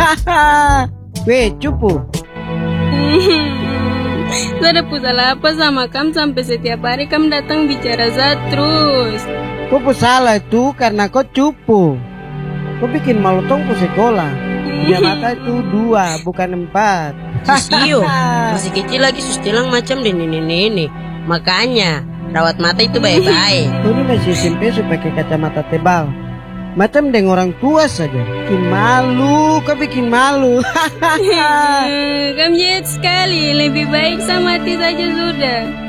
Weh, cupu. Saya ada salah apa sama kamu sampai setiap hari kamu datang bicara Zat terus? Kau salah itu karena kau cupu. Kau bikin malu tongku sekolah. Dia mata itu 2 bukan 4. Susio, masih kecil lagi sustilang macam di nenek-nenek. Makanya rawat mata itu baik-baik. Kau ini masih SMP pakai kacamata tebal. Macam dengan orang tua saja. Bikin malu, kau bikin malu. Kamu jahat sekali, lebih baik sama mati saja sudah.